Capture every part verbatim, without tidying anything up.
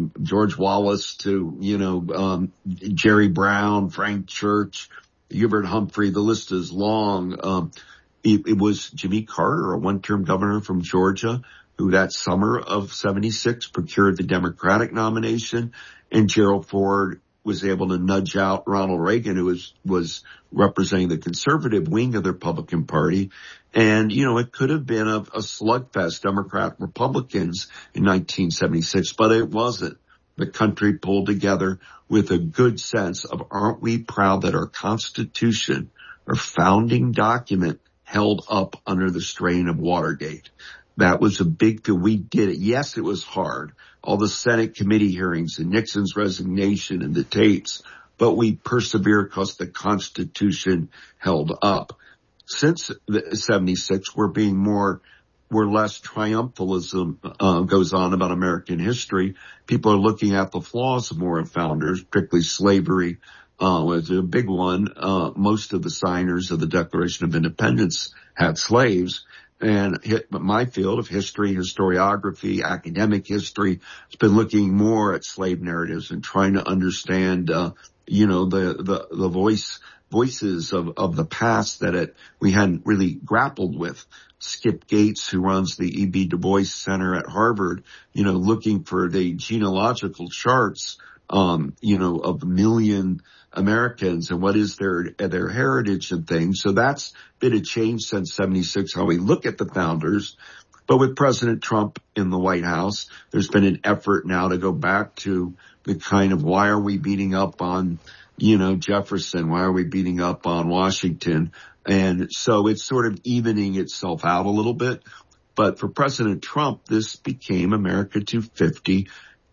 from George Wallace to, you know, um, Jerry Brown, Frank Church, Hubert Humphrey. The list is long. Um, it, it was Jimmy Carter, a one-term governor from Georgia, who that summer of seventy-six procured the Democratic nomination, and Gerald Ford was able to nudge out Ronald Reagan, who was, was representing the conservative wing of the Republican Party. And, you know, it could have been a, a slugfest, Democrat Republicans in nineteen seventy-six, but it wasn't. The country pulled together with a good sense of, aren't we proud that our Constitution, our founding document, held up under the strain of Watergate? That was a big deal. We did it. Yes, it was hard. All the Senate committee hearings and Nixon's resignation and the tapes, but we persevered because the Constitution held up. Since the seventy-six, we're being more, we're less triumphalism uh, goes on about American history. People are looking at the flaws more of founders, particularly slavery uh, was a big one. Uh, most of the signers of the Declaration of Independence had slaves. And my field of history, historiography, academic history has been looking more at slave narratives and trying to understand, uh, you know, the, the, the voice, voices of, of the past that it, we hadn't really grappled with. Skip Gates, who runs the E B. Du Bois Center at Harvard, you know, looking for the genealogical charts, um, you know, of a million Americans and what is their their heritage and things. So that's been a change since seventy-six, how we look at the founders. But with President Trump in the White House, there's been an effort now to go back to the kind of, why are we beating up on, you know, Jefferson? Why are we beating up on Washington? And so it's sort of evening itself out a little bit. But for President Trump, this became America two fifty,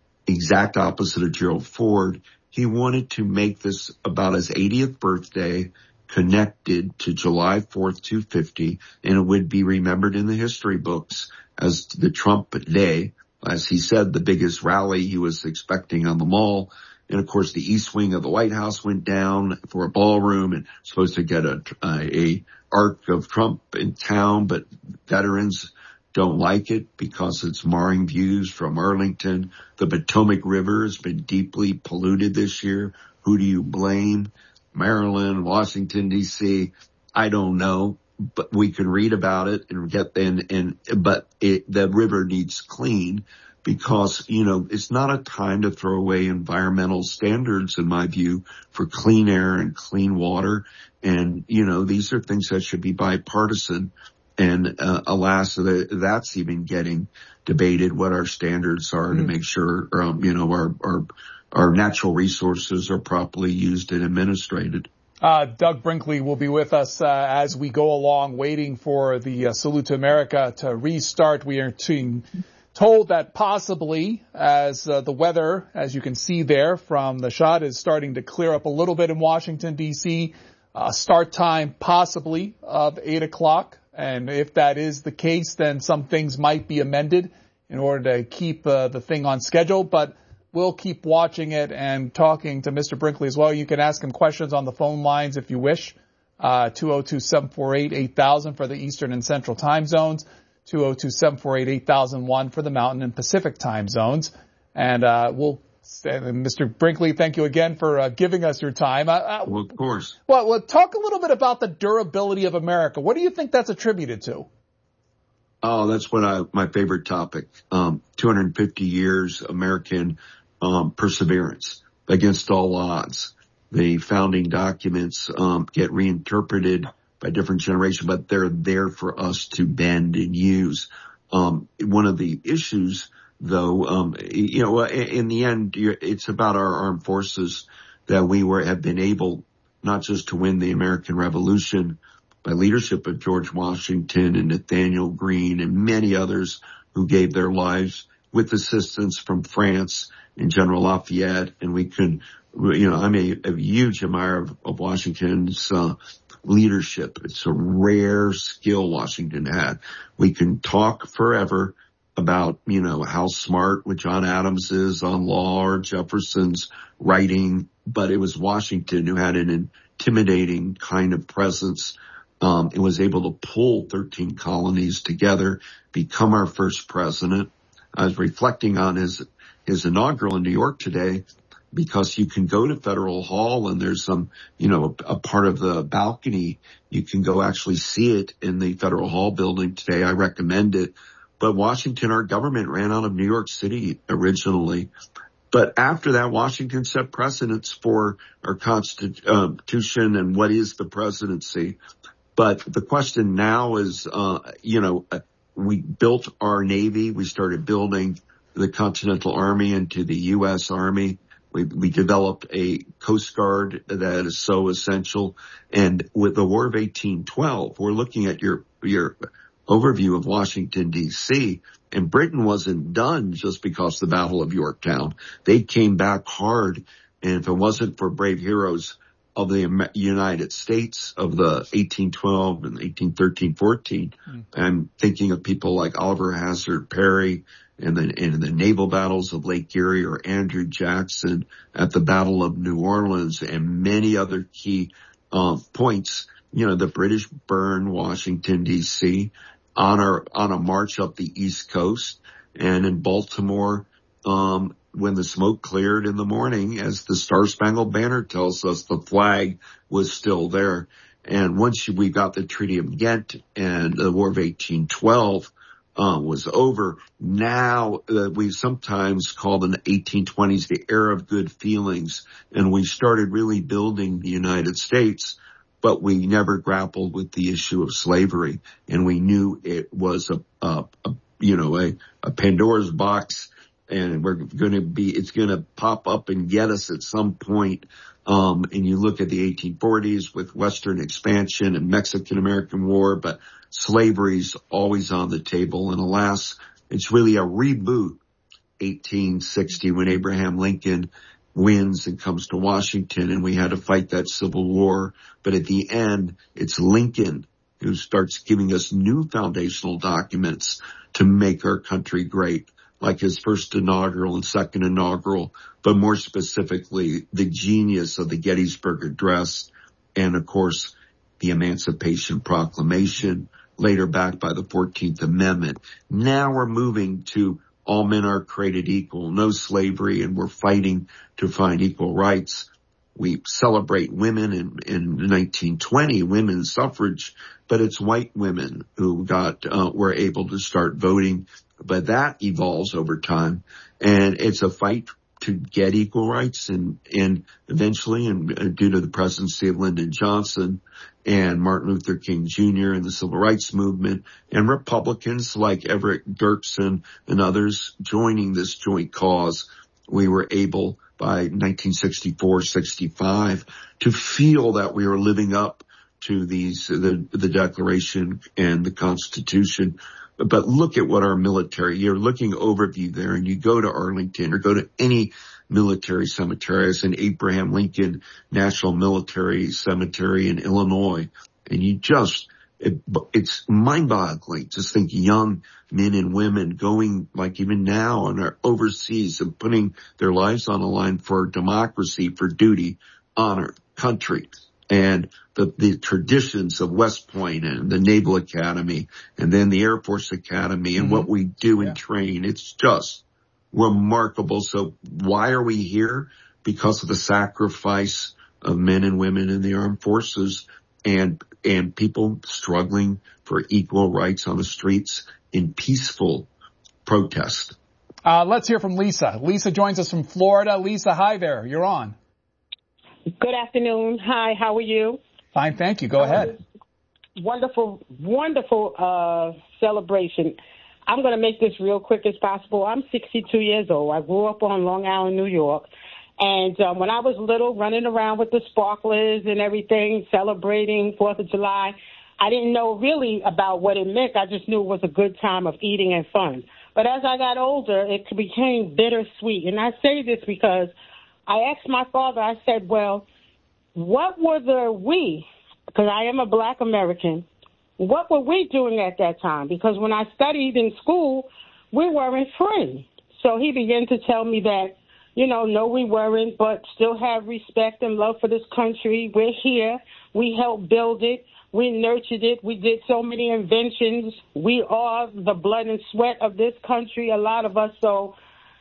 exact opposite of Gerald Ford. He wanted to make this about his eightieth birthday connected to July fourth, two fifty, and it would be remembered in the history books as the Trump Day. As he said, the biggest rally he was expecting on the Mall. And of course, the East Wing of the White House went down for a ballroom and supposed to get a, a, a arc of Trump in town, but veterans don't like it because it's marring views from Arlington. The Potomac River has been deeply polluted this year. Who do you blame? Maryland, Washington, D C, I don't know, but we can read about it and get in, and, but it, the river needs clean because, you know, it's not a time to throw away environmental standards, in my view, for clean air and clean water. And, you know, these are things that should be bipartisan. And, uh, alas, that's even getting debated, what our standards are mm. to make sure, um, you know, our, our, our natural resources are properly used and administrated. Uh, Doug Brinkley will be with us, uh, as we go along, waiting for the uh, Salute to America to restart. We are being told that possibly, as uh, the weather, as you can see there from the shot, is starting to clear up a little bit in Washington, D C, uh, start time possibly of eight o'clock. And if that is the case, then some things might be amended in order to keep uh, the thing on schedule. But we'll keep watching it and talking to Mister Brinkley as well. You can ask him questions on the phone lines if you wish. Uh, two oh two, seven four eight, eight thousand for the Eastern and Central time zones. two oh two, seven four eight, eight thousand one for the Mountain and Pacific time zones. And uh, we'll Mister Brinkley, thank you again for uh, giving us your time. Uh, uh, well, of course. Well, well, talk a little bit about the durability of America. What do you think that's attributed to? Oh, that's what I, my favorite topic. Um, two hundred fifty years American um, perseverance against all odds. The founding documents um, get reinterpreted by different generations, but they're there for us to bend and use. Um, one of the issues, though, um, you know, in the end, it's about our armed forces that we were, have been able not just to win the American Revolution by leadership of George Washington and Nathaniel Greene and many others who gave their lives, with assistance from France and General Lafayette. And we could, you know, I'm a, a huge admirer of, of Washington's uh, leadership. It's a rare skill Washington had. We can talk forever about, you know, how smart what John Adams is on law or Jefferson's writing, but it was Washington who had an intimidating kind of presence. Um, and was able to pull thirteen colonies together, become our first president. I was reflecting on his his inaugural in New York today, because you can go to Federal Hall and there's some, you know, a, a part of the balcony. You can go actually see it in the Federal Hall building today. I recommend it. But Washington, our government ran out of New York City originally. But after that, Washington set precedents for our Constitution and what is the presidency. But the question now is, uh, you know, we built our Navy. We started building the Continental Army into the U S Army. We, we developed a Coast Guard that is so essential. And with the War of eighteen twelve, we're looking at your, your overview of Washington, D C, and Britain wasn't done just because of the Battle of Yorktown. They came back hard. And if it wasn't for brave heroes of the United States of the eighteen twelve and eighteen thirteen, fourteen, mm. I'm thinking of people like Oliver Hazard Perry, and the, in the naval battles of Lake Erie, or Andrew Jackson at the Battle of New Orleans, and many other key uh, points. You know, the British burned Washington, D C on our, on a march up the East Coast, and in Baltimore, um, when the smoke cleared in the morning, as the Star Spangled Banner tells us, the flag was still there. And once we got the Treaty of Ghent and the War of eighteen twelve, Uh, was over. Now uh, we sometimes call the eighteen twenties the era of good feelings, and we started really building the United States, but we never grappled with the issue of slavery, and we knew it was a, a, a you know, a, a Pandora's box, and we're going to be, it's going to pop up and get us at some point. Um, and you look at the eighteen forties with Western expansion and Mexican-American War, but slavery's always on the table. And alas, it's really a reboot. eighteen sixty, when Abraham Lincoln wins and comes to Washington, and we had to fight that Civil War. But at the end, it's Lincoln who starts giving us new foundational documents to make our country great, like his first inaugural and second inaugural, but more specifically, the genius of the Gettysburg Address, and of course, the Emancipation Proclamation, later backed by the fourteenth Amendment. Now we're moving to all men are created equal, no slavery, and we're fighting to find equal rights. We celebrate women in, in nineteen twenty, women's suffrage, but it's white women who got, uh, were able to start voting. But that evolves over time, and it's a fight to get equal rights, and, and eventually, and due to the presidency of Lyndon Johnson and Martin Luther King Junior and the Civil Rights Movement, and Republicans like Everett Dirksen and others joining this joint cause, we were able by nineteen sixty-four sixty-five to feel that we were living up to these, the, the Declaration and the Constitution. But look at what our military, you're looking overview there, and you go to Arlington or go to any military cemetery. It's an Abraham Lincoln National Military Cemetery in Illinois. And you just, it, it's mind-boggling. Just think young men and women going, like even now, and are overseas and putting their lives on the line for democracy, for duty, honor, country. And the, the traditions of West Point and the Naval Academy, and then the Air Force Academy, and mm-hmm. what we do and yeah. train, it's just remarkable. So why are we here? Because of the sacrifice of men and women in the armed forces, and, and people struggling for equal rights on the streets in peaceful protest. Uh, let's hear from Lisa. Lisa joins us from Florida. Lisa, hi there. You're on. Good afternoon. Hi, how are you? Fine, thank you. Go ahead. Wonderful, wonderful uh, celebration. I'm going to make this real quick as possible. I'm sixty-two years old. I grew up on Long Island, New York. And um, when I was little, running around with the sparklers and everything, celebrating fourth of July, I didn't know really about what it meant. I just knew it was a good time of eating and fun. But as I got older, it became bittersweet. And I say this because I asked my father, I said, well, what were the we, because I am a black American, what were we doing at that time? Because when I studied in school, we weren't free. So he began to tell me that, you know, no, we weren't, but still have respect and love for this country. We're here. We helped build it. We nurtured it. We did so many inventions. We are the blood and sweat of this country, a lot of us. So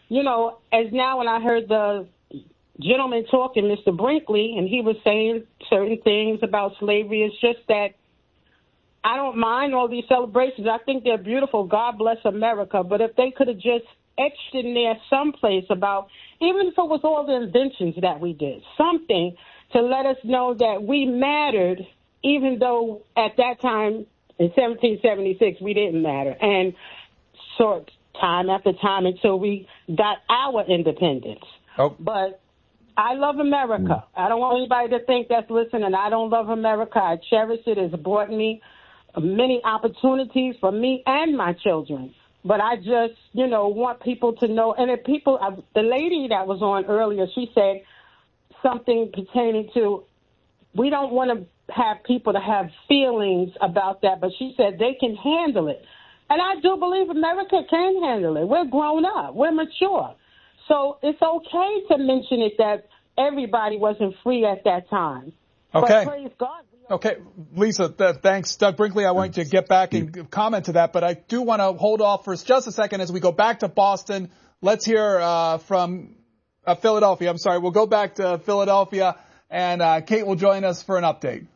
you know, as now when I heard the gentleman talking, Mister Brinkley, and he was saying certain things about slavery, it's just that I don't mind all these celebrations. I think they're beautiful. God bless America. But if they could have just etched in there someplace about, even if it was all the inventions that we did, something to let us know that we mattered, even though at that time in seventeen seventy-six we didn't matter. And so time after time until we got our independence. Oh. But I love America. I don't want anybody to think that's listening. I don't love America. I cherish it. It's brought me many opportunities for me and my children. But I just, you know, want people to know. And if people, uh, the lady that was on earlier, she said something pertaining to, we don't want to have people to have feelings about that, but she said they can handle it. And I do believe America can handle it. We're grown up. We're mature. So it's okay to mention it that everybody wasn't free at that time. Okay. But praise God. Okay, Lisa, th- thanks. Doug Brinkley, I want you to get back and comment to that, but I do want to hold off for just a second as we go back to Boston. Let's hear uh, from uh, Philadelphia. I'm sorry, we'll go back to Philadelphia, and uh, Kate will join us for an update.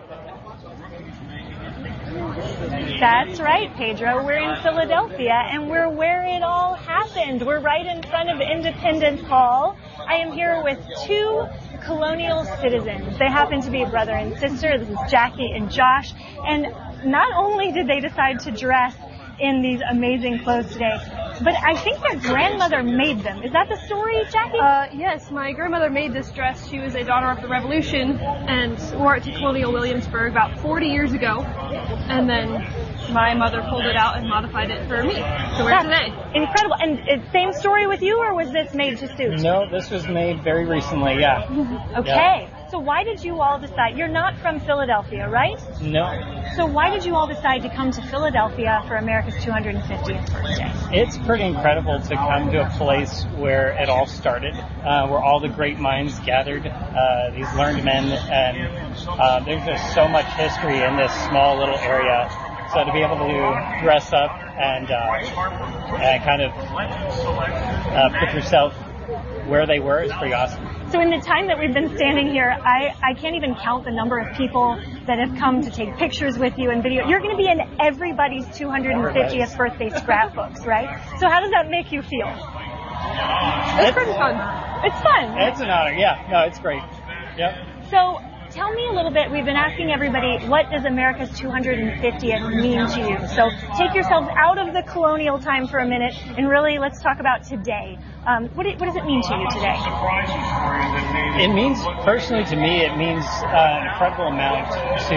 That's right, Pedro. We're in Philadelphia, and we're where it all happened. We're right in front of Independence Hall. I am here with two colonial citizens. They happen to be a brother and sister. This is Jackie and Josh. And not only did they decide to dress in these amazing clothes today, but I think their grandmother made them. Is that the story, Jackie? Uh, yes, my grandmother made this dress. She was a daughter of the Revolution and wore it to Colonial Williamsburg about forty years ago. And then my mother pulled it out and modified it for me to wear today. Incredible. And uh, same story with you, or was this made to suit? No, this was made very recently, yeah. Okay. Yeah. So why did you all decide? You're not from Philadelphia, right? No. So why did you all decide to come to Philadelphia for America's two hundred fiftieth birthday? It's pretty incredible to come to a place where it all started, uh, where all the great minds gathered, uh, these learned men, and uh, there's just so much history in this small little area. So to be able to dress up and, uh, and kind of uh, put yourself where they were is pretty awesome. So in the time that we've been standing here, I, I can't even count the number of people that have come to take pictures with you and video. You're going to be in everybody's two hundred fiftieth birthday scrapbooks, right? So how does that make you feel? It's, it's pretty fun. It's fun. It's an honor, yeah. No, it's great. Yep. So tell me a little bit, we've been asking everybody, what does America's two hundred fiftieth mean to you? So take yourselves out of the colonial time for a minute, and really let's talk about today. Um, what, what does it mean to you today? It means, personally to me, it means uh, an incredible amount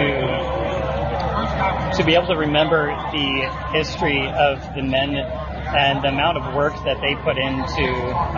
to to be able to remember the history of the men and the amount of work that they put into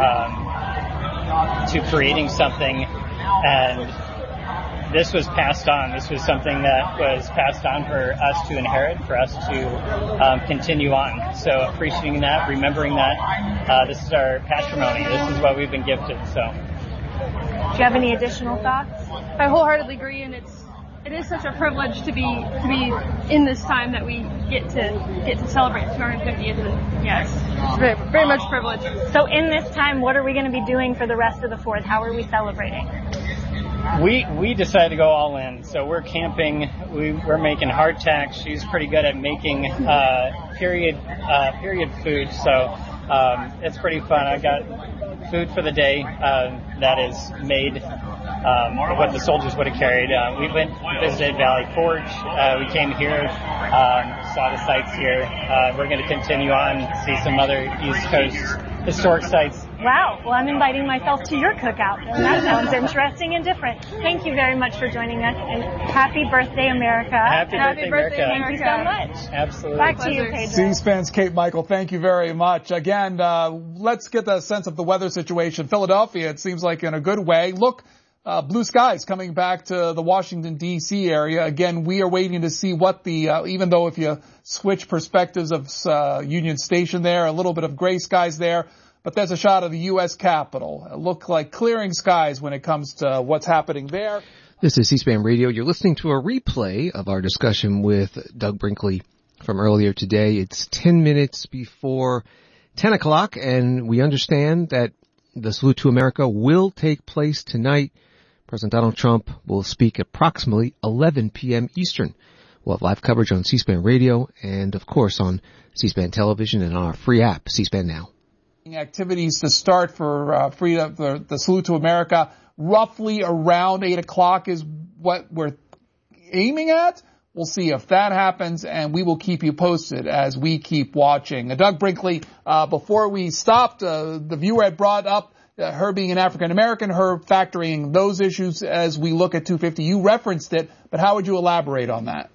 um, to creating something. And this was passed on. This was something that was passed on for us to inherit, for us to um, continue on. So appreciating that, remembering that, uh, this is our patrimony. This is what we've been gifted. So, do you have any additional thoughts? I wholeheartily agree, and it's it is such a privilege to be to be in this time that we get to get to celebrate the two hundred fiftieth. And yes, it's very, very much a privilege. So in this time, what are we going to be doing for the rest of the fourth? How are we celebrating? We we decided to go all in, so we're camping. We, we're making hardtack. She's pretty good at making uh, period uh, period food, so um, it's pretty fun. I got food for the day uh, that is made um, what the soldiers would have carried. Uh, we went visited Valley Forge. Uh, we came here, um, saw the sights here. Uh, we're going to continue on, see some other East Coast historic sites. Wow. Well, I'm inviting myself to your cookout. And that sounds interesting and different. Thank you very much for joining us, and happy birthday, America. Happy, happy birthday, birthday, America. Thank you so much. Absolutely. Back to you, Pedro. C-SPAN's Kate Michael, thank you very much. Again, uh, let's get the sense of the weather situation. Philadelphia, it seems like in a good way. Look, uh, blue skies coming back to the Washington, D C area. Again, we are waiting to see what the, uh, even though if you switch perspectives of uh, Union Station there, a little bit of gray skies there. But there's a shot of the U S Capitol. It looked like clearing skies when it comes to what's happening there. This is C-SPAN Radio. You're listening to a replay of our discussion with Doug Brinkley from earlier today. It's ten minutes before ten o'clock, and we understand that the Salute to America will take place tonight. President Donald Trump will speak approximately eleven p.m. Eastern. We'll have live coverage on C-SPAN Radio and, of course, on C-SPAN Television and our free app, C-SPAN Now. Activities to start for uh, freedom, the, the Salute to America, roughly around eight o'clock is what we're aiming at. We'll see if that happens, and we will keep you posted as we keep watching. Uh, Doug Brinkley, uh, before we stopped, uh, the viewer had brought up uh, her being an African-American, her factoring those issues as we look at two fifty. You referenced it, but how would you elaborate on that?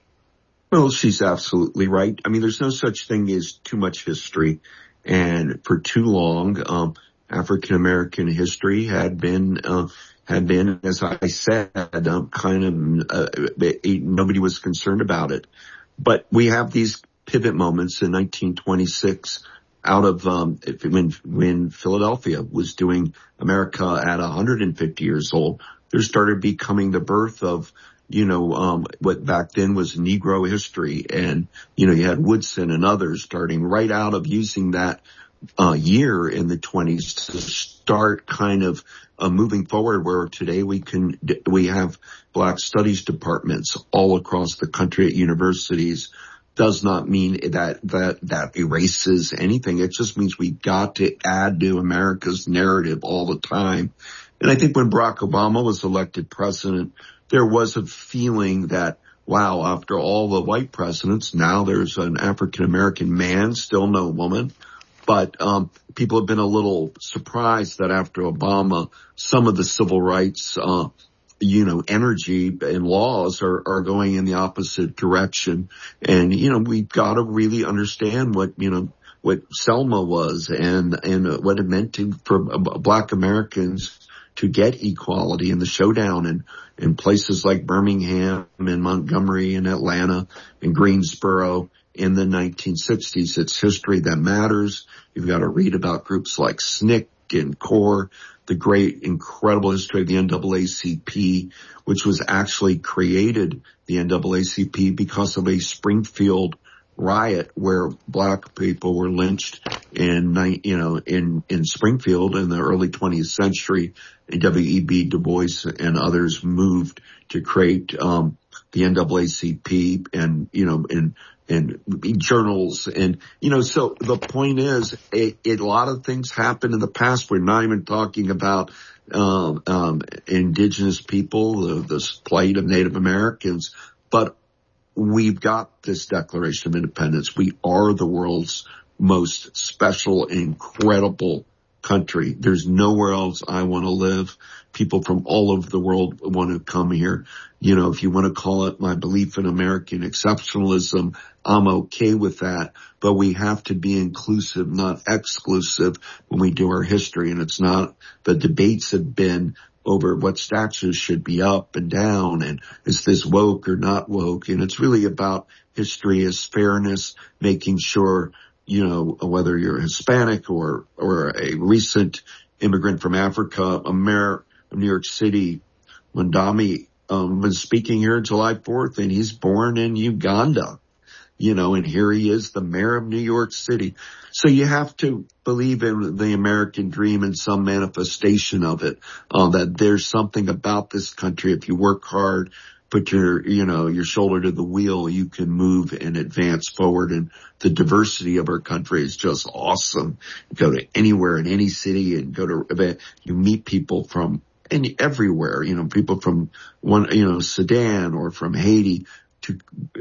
Well, she's absolutely right. I mean, there's no such thing as too much history. And for too long, um, African-American history had been, uh, had been, as I said, um, kind of, uh, nobody was concerned about it. But we have these pivot moments in nineteen twenty-six out of, um, when, when Philadelphia was doing America at one hundred fifty years old, there started becoming the birth of, you know, um, what back then was Negro history. And, you know, you had Woodson and others starting right out of using that, uh, year in the twenties to start kind of, uh, moving forward where today we can, we have Black studies departments all across the country at universities. Does not mean that, that, that erases anything. It just means we got to add to America's narrative all the time. And I think when Barack Obama was elected president, there was a feeling that, wow, after all the white presidents, now there's an African-American man, still no woman. But um people have been a little surprised that after Obama, some of the civil rights, uh you know, energy and laws are, are going in the opposite direction. And, you know, we've got to really understand what, you know, what Selma was and, and what it meant to, for Black Americans to get equality in the showdown and in places like Birmingham and Montgomery and Atlanta and Greensboro in the nineteen sixties. It's history that matters. You've got to read about groups like S N C C and CORE, the great, incredible history of the N double A C P, which was actually created, the N double A C P, because of a Springfield riot where Black people were lynched in, you know, in, in Springfield in the early twentieth century. W E B Du Bois and others moved to create, um, the N double A C P and, you know, and, and journals. And, you know, so the point is a, a lot of things happened in the past. We're not even talking about, um, um, indigenous people, the, the plight of Native Americans, but we've got this Declaration of Independence. We are the world's most special, incredible country. There's nowhere else I want to live. People from all over the world want to come here. You know, if you want to call it my belief in American exceptionalism, I'm okay with that. But we have to be inclusive, not exclusive when we do our history. And it's not, the debates have been over what statues should be up and down and is this woke or not woke. And it's really about history as fairness, making sure, you know, whether you're Hispanic or, or a recent immigrant from Africa, a mayor of New York City, Mondami, um, was speaking here July fourth, and he's born in Uganda, you know, and here he is, the mayor of New York City. So you have to believe in the American dream and some manifestation of it, uh, that there's something about this country. If you work hard, put your, you know, your shoulder to the wheel, you can move and advance forward. And the diversity of our country is just awesome. You go to anywhere in any city and go to event, you meet people from any, everywhere, you know, people from one, you know, Sudan or from Haiti to,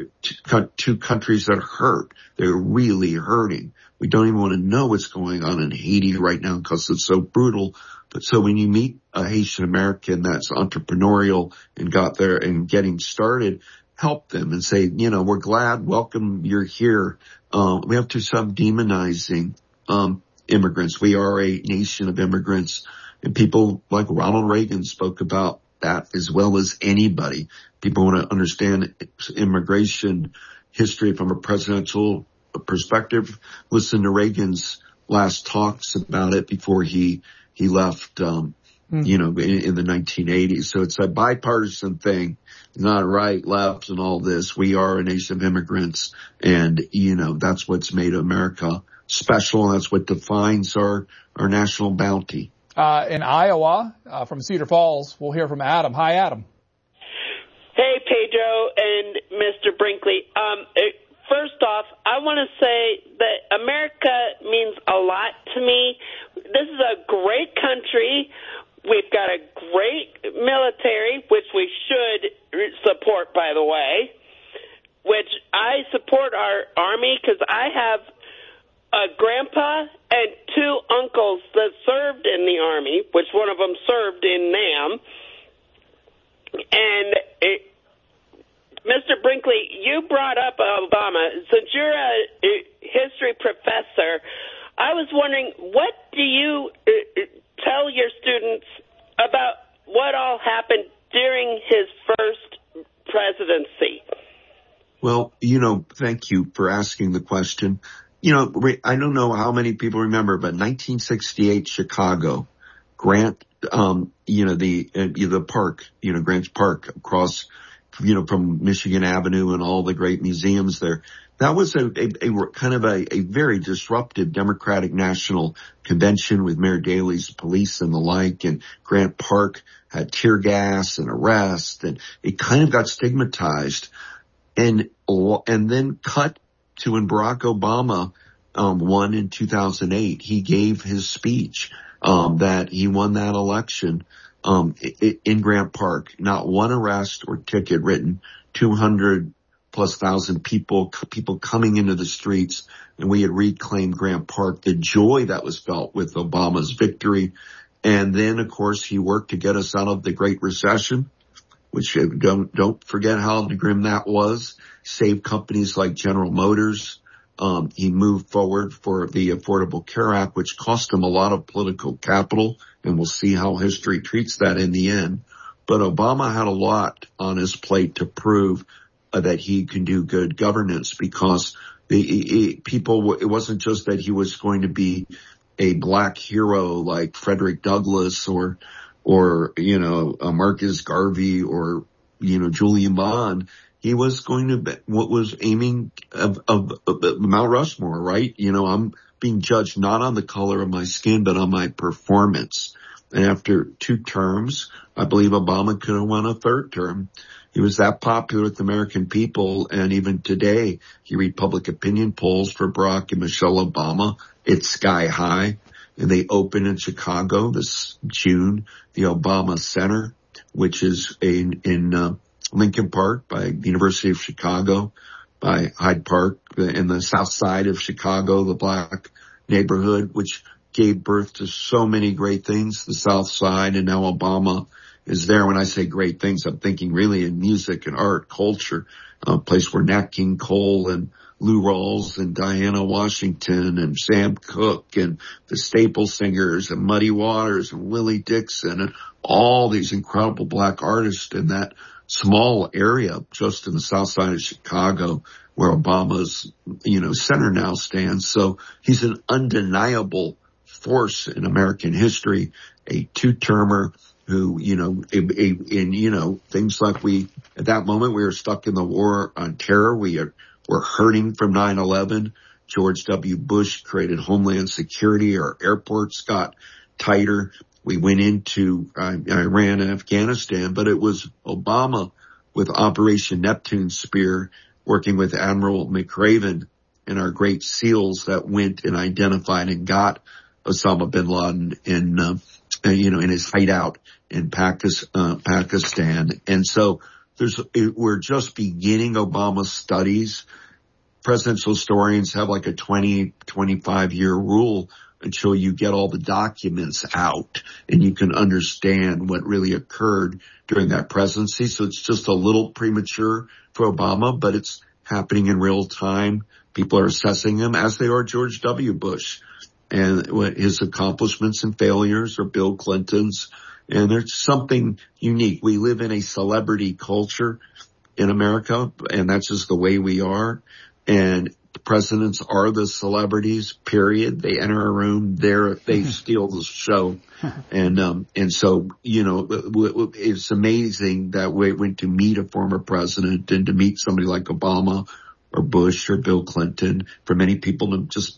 to, to countries that hurt. They're really hurting. We don't even want to know what's going on in Haiti right now because it's so brutal. But so when you meet a Haitian American that's entrepreneurial and got there and getting started, help them and say, you know, we're glad, welcome, you're here. Um, we have to stop demonizing, um, immigrants. We are a nation of immigrants, and people like Ronald Reagan spoke about that as well as anybody. People want to understand immigration history from a presidential perspective. Listen to Reagan's last talks about it before he he left, um, mm. you know, in, in the nineteen eighties. So it's a bipartisan thing, not right, left, and all this. We are a nation of immigrants, and, you know, that's what's made America special, and that's what defines our, our national bounty. Uh, in Iowa, uh, from Cedar Falls, we'll hear from Adam. Hi, Adam. Hey, Pedro and Mister Brinkley. Um, first off, I want to say that America means a lot to me. This is a great country. We've got a great military, which we should support, by the way, which I support our Army because I have a grandpa and two uncles that served in the Army, which one of them served in NAM. And it, Mister Brinkley, you brought up Obama. Since you're a, a history professor, I was wondering, what do you uh, tell your students about what all happened during his first presidency? Well, you know, thank you for asking the question. You know, I don't know how many people remember, but nineteen sixty-eight Chicago, Grant, um, you know, the, uh, the park, you know, Grant's Park across, you know, from Michigan Avenue and all the great museums there. That was a, a, a kind of a, a very disruptive Democratic National Convention with Mayor Daley's police and the like, and Grant Park had tear gas and arrests, and it kind of got stigmatized. And, and then cut to when Barack Obama, um, won in two thousand eight, he gave his speech, um, that he won that election, um, in Grant Park. Not one arrest or ticket written, two hundred plus thousand people, people coming into the streets, and we had reclaimed Grant Park. The joy that was felt with Obama's victory. And then, of course, he worked to get us out of the Great Recession, which don't, don't forget how grim that was. Saved companies like General Motors. Um, he moved forward for the Affordable Care Act, which cost him a lot of political capital, and we'll see how history treats that in the end. But Obama had a lot on his plate to prove uh, that he can do good governance, because the he, people, it wasn't just that he was going to be a black hero like Frederick Douglass or or, you know, uh, Marcus Garvey or, you know, Julian Bond. He was going to be what was aiming of, of, of Mount Rushmore, right? You know, I'm being judged not on the color of my skin, but on my performance. And after two terms, I believe Obama could have won a third term. He was that popular with the American people. And even today, you read public opinion polls for Barack and Michelle Obama, it's sky high. And they open in Chicago this June, the Obama Center, which is in, in uh, Lincoln Park by the University of Chicago, by Hyde Park, in the south side of Chicago, the black neighborhood, which gave birth to so many great things, the south side, and now Obama is there. When I say great things, I'm thinking really in music and art, culture, a place where Nat King Cole and Lou Rawls and Diana Washington and Sam Cooke and the Staple Singers and Muddy Waters and Willie Dixon and all these incredible black artists in that small area just in the south side of Chicago where Obama's, you know, center now stands. So he's an undeniable force in American history, a two-termer who, you know, in, in, you know, things like we, at that moment, we were stuck in the war on terror. We are, were hurting from nine eleven. George W. Bush created Homeland Security. Our airports got tighter. We went into uh, Iran and Afghanistan, but it was Obama with Operation Neptune Spear working with Admiral McRaven and our great SEALs that went and identified and got Osama bin Laden in, uh, you know, in his hideout in Pakistan, uh, Pakistan. And so there's, it, we're just beginning Obama's studies. Presidential historians have like a twenty, twenty-five year rule until you get all the documents out and you can understand what really occurred during that presidency. So it's just a little premature for Obama, but it's happening in real time. People are assessing him as they are George W. Bush and his accomplishments and failures, or Bill Clinton's. And there's something unique. We live in a celebrity culture in America, and that's just the way we are. And the presidents are the celebrities, period. They enter a room, they're, they steal the show. And, um, and so, you know, it's amazing that we went to meet a former president and to meet somebody like Obama or Bush or Bill Clinton. For many people to just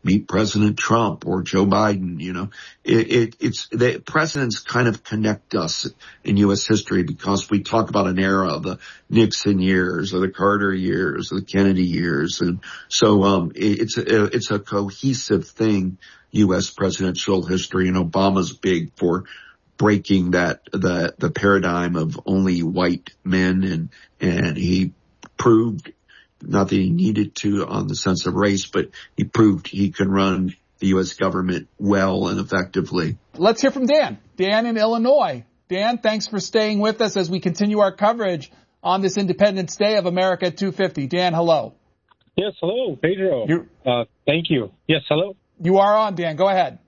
meet President Trump or Joe Biden. You know, it, it, it's the presidents kind of connect us in U S history because we talk about an era of the Nixon years or the Carter years or the Kennedy years. And so, um, it, it's a, it's a cohesive thing, U S presidential history, and Obama's big for breaking that, the, the paradigm of only white men, and, and he proved, not that he needed to on the sense of race, but he proved he can run the U S government well and effectively. Let's hear from Dan. Dan in Illinois. Dan, thanks for staying with us as we continue our coverage on this Independence Day of America at two fifty. Dan, hello. Yes, hello, Pedro. Uh, thank you. Yes, hello. You are on, Dan. Go ahead.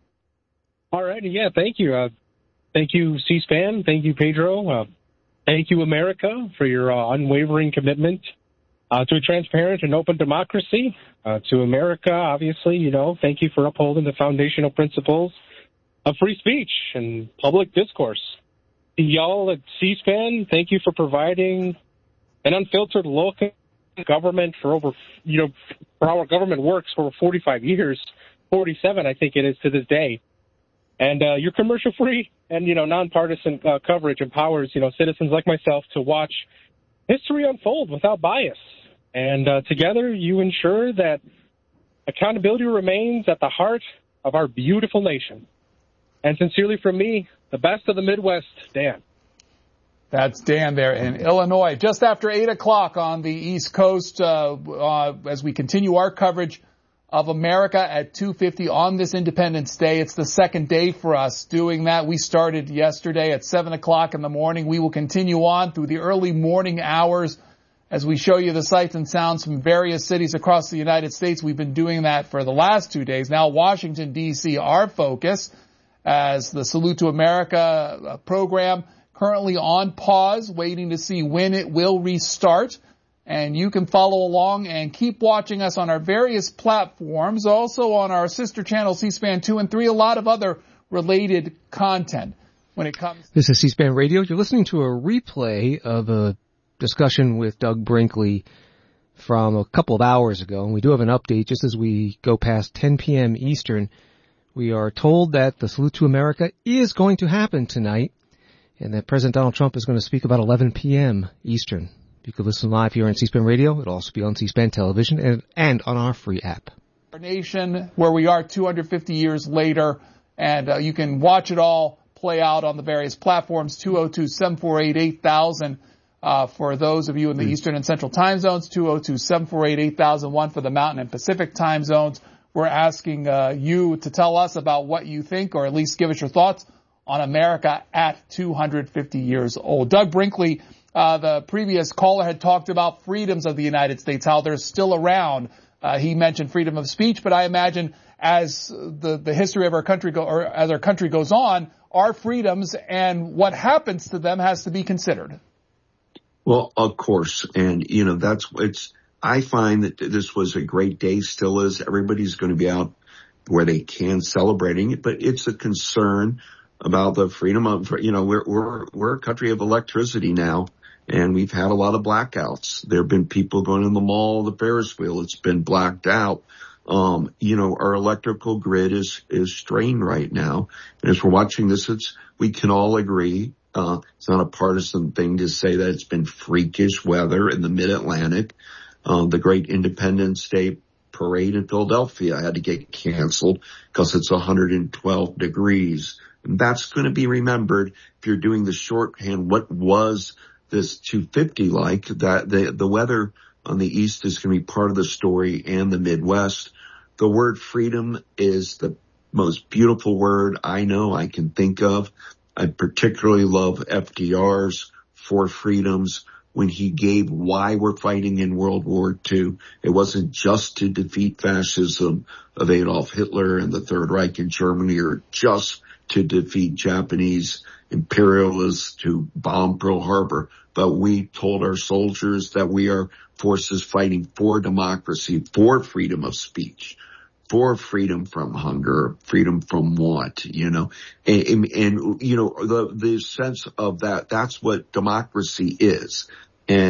All righty. Yeah, thank you. Uh, thank you, C-SPAN. Thank you, Pedro. Uh, thank you, America, for your uh, unwavering commitment Uh, to a transparent and open democracy. Uh, to America, obviously, you know, thank you for upholding the foundational principles of free speech and public discourse. To y'all at C-SPAN, thank you for providing an unfiltered look at government for over, you know, for how our government works for over forty-five years, forty-seven, I think it is to this day. And uh, your commercial-free and, you know, nonpartisan uh, coverage empowers, you know, citizens like myself to watch history unfold without bias. And uh, together, you ensure that accountability remains at the heart of our beautiful nation. And sincerely from me, the best of the Midwest, Dan. That's Dan there in Illinois. Just after eight o'clock on the East Coast, uh, uh, as we continue our coverage of America at two fifty on this Independence Day. It's the second day for us doing that. We started yesterday at seven o'clock in the morning. We will continue on through the early morning hours as we show you the sights and sounds from various cities across the United States. We've been doing that for the last two days. Now Washington, D C, our focus as the Salute to America program currently on pause, waiting to see when it will restart. And you can follow along and keep watching us on our various platforms, also on our sister channel C-SPAN two and three, a lot of other related content when it comes. This is C-SPAN Radio. You're listening to a replay of a discussion with Doug Brinkley from a couple of hours ago, and we do have an update just as we go past ten p.m. Eastern. We are told that the Salute to America is going to happen tonight, and that President Donald Trump is going to speak about eleven p.m. Eastern. You can listen live here on C-SPAN Radio. It'll also be on C-SPAN Television and, and on our free app. Our nation, where we are two hundred fifty years later, and uh, you can watch it all play out on the various platforms, two oh two, seven four eight, eight thousand uh, for those of you in the mm. Eastern and Central time zones, two oh two, seven four eight, eight thousand one for the Mountain and Pacific time zones. We're asking uh, you to tell us about what you think, or at least give us your thoughts on America at two hundred fifty years old. Doug Brinkley, Uh, the previous caller, had talked about freedoms of the United States, how they're still around. Uh, he mentioned freedom of speech, but I imagine as the, the history of our country go, or as our country goes on, our freedoms and what happens to them has to be considered. Well, of course. And, you know, that's, it's, I find that this was a great day, still is. Everybody's going to be out where they can celebrating it, but it's a concern about the freedom of, you know, we're, we're, we're a country of electricity now. And we've had a lot of blackouts. There have been people going in the mall, the Ferris wheel. It's been blacked out. Um, you know, our electrical grid is, is strained right now. And as we're watching this, it's, we can all agree, uh, it's not a partisan thing to say that it's been freakish weather in the mid-Atlantic. Uh, the great Independence Day parade in Philadelphia had to get canceled because it's one hundred twelve degrees. And that's going to be remembered if you're doing the shorthand. What was this two fifty like? That the the weather on the East is going to be part of the story, and the Midwest. The word freedom is the most beautiful word I know I can think of. I particularly love F D R's Four Freedoms when he gave why we're fighting in World War Two. It wasn't just to defeat fascism of Adolf Hitler and the Third Reich in Germany, or just to defeat Japanese imperialists to bomb Pearl Harbor. But we told our soldiers that we are forces fighting for democracy, for freedom of speech, for freedom from hunger, freedom from want, you know, and, and, and you know, the, the sense of that, that's what democracy is. And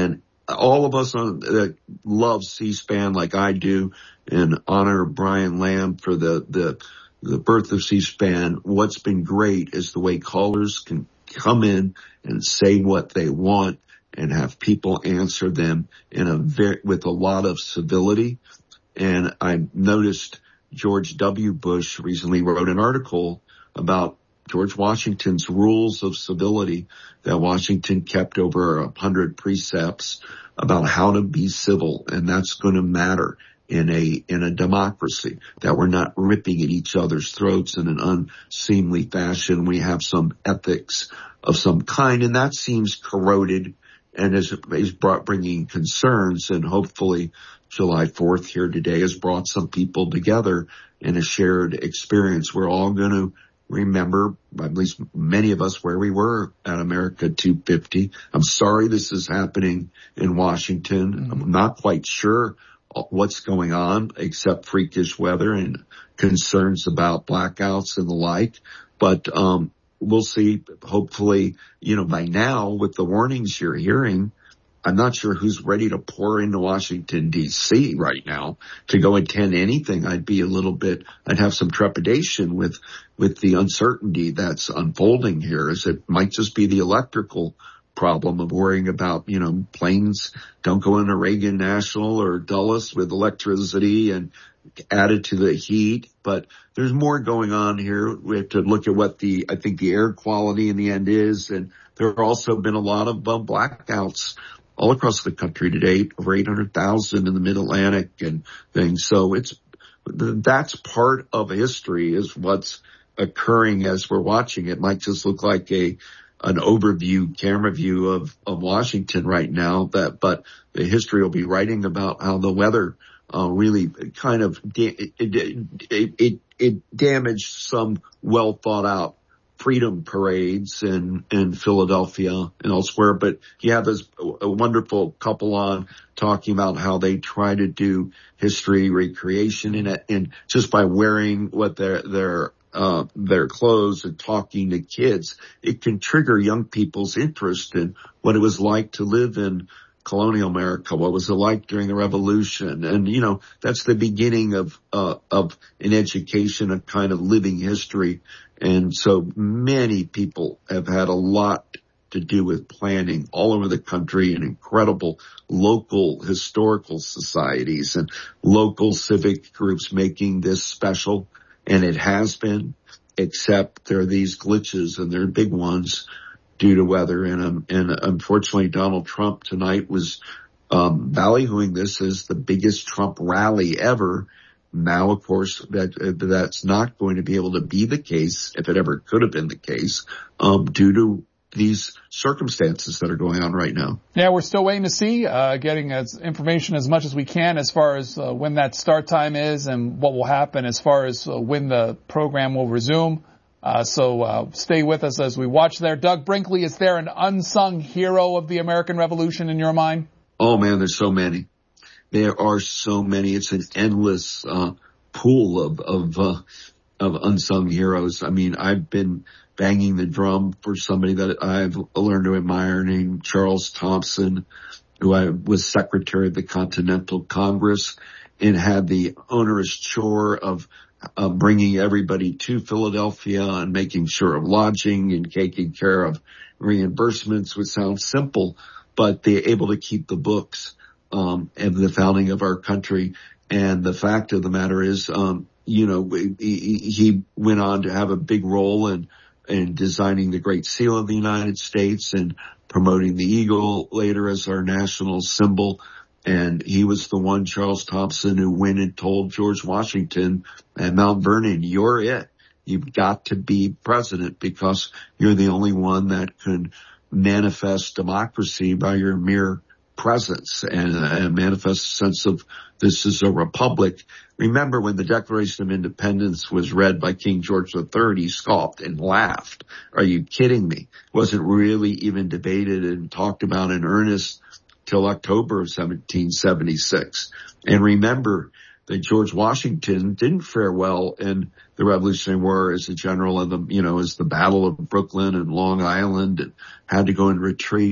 all of us on, that love C-SPAN like I do and honor Brian Lamb for the, the, the birth of C-SPAN. What's been great is the way callers can come in and say what they want and have people answer them in a very, with a lot of civility. And I noticed George W. Bush recently wrote an article about George Washington's rules of civility, that Washington kept over a hundred precepts about how to be civil. And that's going to matter in a, in a democracy, that we're not ripping at each other's throats in an unseemly fashion. We have some ethics of some kind, and that seems corroded and is, is brought, bringing concerns. And hopefully July fourth here today has brought some people together in a shared experience. We're all going to remember, at least many of us, where we were at America two fifty. I'm sorry this is happening in Washington. Mm-hmm. I'm not quite sure what's going on except freakish weather and concerns about blackouts and the like. But, um, we'll see. Hopefully, you know, by now with the warnings you're hearing, I'm not sure who's ready to pour into Washington, D C right now to go attend anything. I'd be a little bit, I'd have some trepidation with, with the uncertainty that's unfolding here, as it might just be the electrical problem of worrying about, you know, planes don't go into Reagan National or Dulles with electricity and added to the heat. But there's more going on here. We have to look at what the, I think the air quality in the end is. And there have also been a lot of uh, blackouts all across the country today, over eight hundred thousand in the mid-Atlantic and things. So it's, that's part of history, is what's occurring as we're watching. It might just look like a, an overview camera view of, of Washington right now, that, but the history will be writing about how the weather, uh, really kind of, da- it, it, it, it damaged some well thought out freedom parades in, in Philadelphia and elsewhere. But you have this a wonderful couple on talking about how they try to do history recreation in it, and just by wearing what their, their, uh, their clothes and talking to kids, it can trigger young people's interest in what it was like to live in colonial America, what was it like during the Revolution. And, you know, that's the beginning of, uh, of an education, a kind of living history. And so many people have had a lot to do with planning all over the country, and incredible local historical societies and local civic groups making this special. And it has been, except there are these glitches, and they're big ones, due to weather. And, um, and unfortunately, Donald Trump tonight was, um, ballyhooing this as the biggest Trump rally ever. Now, of course, that, uh, that's not going to be able to be the case, if it ever could have been the case, um, due to these circumstances that are going on right now. Yeah, we're still waiting to see, uh, getting as information as much as we can as far as uh, when that start time is and what will happen as far as uh, when the program will resume. Uh, so, uh, stay with us as we watch there. Doug Brinkley, is there an unsung hero of the American Revolution in your mind? Oh man, there's so many. There are so many. It's an endless, uh, pool of, of, uh, of unsung heroes. I mean, I've been banging the drum for somebody that I've learned to admire named Charles Thompson, who I was secretary of the Continental Congress and had the onerous chore of Uh, bringing everybody to Philadelphia and making sure of lodging and taking care of reimbursements, which sounds simple, but they're able to keep the books, um, of the founding of our country. And the fact of the matter is, um, you know, he, he went on to have a big role in, in designing the Great Seal of the United States and promoting the eagle later as our national symbol. And he was the one, Charles Thompson, who went and told George Washington at Mount Vernon, you're it. You've got to be president because you're the only one that can manifest democracy by your mere presence and, and manifest a sense of this is a republic. Remember when the Declaration of Independence was read by King George the Third, he scoffed and laughed. Are you kidding me? Wasn't really even debated and talked about in earnest till October of seventeen seventy-six. And remember that George Washington didn't fare well in the Revolutionary War as a general of the, you know, as the Battle of Brooklyn and Long Island, and had to go in retreat.